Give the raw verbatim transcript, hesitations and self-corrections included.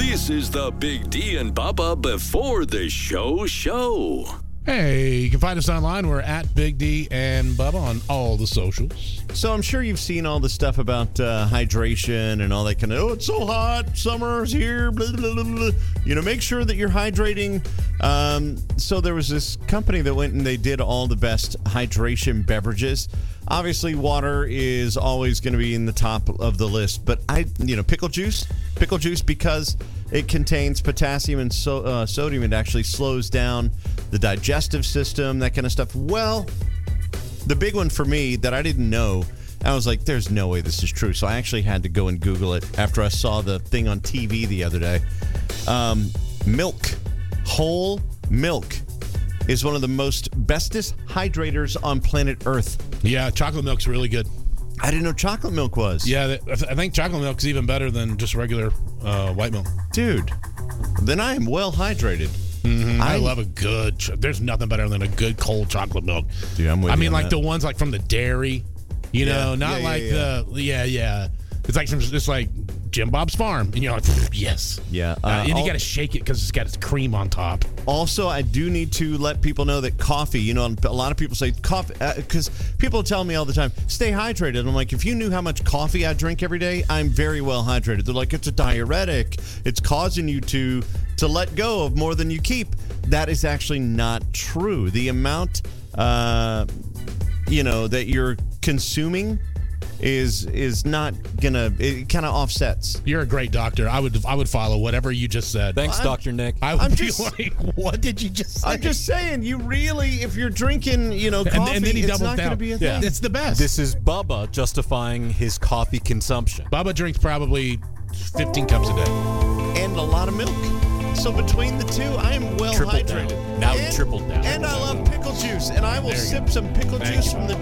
This is the Big D and Bubba before the show show. Hey, you can find us online. We're at Big D and Bubba on all the socials. So I'm sure you've seen all the stuff about uh, hydration and all that kind of, oh, it's so hot, summer's here, blah, blah, blah, blah. You know, make sure that you're hydrating. Um, so there was this company that went and they did all the best hydration beverages. Obviously, water is always going to be in the top of the list. But, I, you know, pickle juice, pickle juice because it contains potassium and so, uh, sodium. It actually slows down the digestive system, that kind of stuff. Well, the big one for me that I didn't know, I was like, there's no way this is true. So I actually had to go and Google it after I saw the thing on T V the other day. Um, milk, whole milk, is one of the most bestest hydrators on planet Earth. Yeah, chocolate milk's really good. I didn't know chocolate milk was. Yeah, I think chocolate milk is even better than just regular uh, white milk. Dude, then I am well hydrated. Mm-hmm. I, I love a good. Ch- There's nothing better than a good cold chocolate milk. Dude, I'm with I you mean, on like that. the ones like from the dairy, you Yeah. know, not Yeah, yeah, like yeah. the yeah, yeah. It's like some, it's like Jim Bob's Farm, and you're like, yes, Yeah, uh, uh, and you all- got to shake it because it's got its cream on top. Also, I do need to let people know that coffee, you know, a lot of people say coffee, because uh, people tell me all the time, stay hydrated. I'm like, if you knew how much coffee I drink every day, I'm very well hydrated. They're like, it's a diuretic. It's causing you to to let go of more than you keep. That is actually not true. The amount, uh, you know, that you're consuming is is not gonna, it kind of offsets. You're a great doctor. I would I would follow whatever you just said. Thanks, I'm- Doctor Nick. I would I'm be just- like, what did you just say? I'm just saying, you really, if you're drinking, you know, and, coffee, and then he it's doubles not down. going to be a yeah, thing. it's the best. This is Bubba justifying his coffee consumption. Bubba drinks probably fifteen cups a day. And a lot of milk. So between the two, I am well Triple hydrated. down. Now he And- tripled down. And I love pickle juice, and I will There you sip go. some pickle Thank juice you, from the